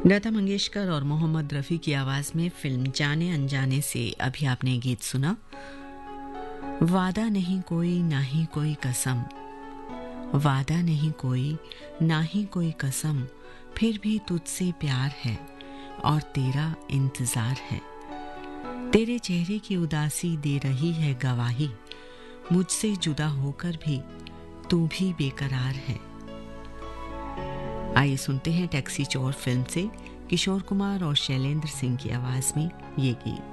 लता मंगेशकर और मोहम्मद रफ़ी की आवाज़ में फिल्म जाने अनजाने से अभी आपने गीत सुना। वादा नहीं कोई ना ही कोई कसम, वादा नहीं कोई ना ही कोई कसम, फिर भी तुझसे प्यार है और तेरा इंतज़ार है। तेरे चेहरे की उदासी दे रही है गवाही, मुझसे जुदा होकर भी तू भी बेकरार है। आइए सुनते हैं टैक्सी चोर फिल्म से किशोर कुमार और शैलेंद्र सिंह की आवाज में ये गीत।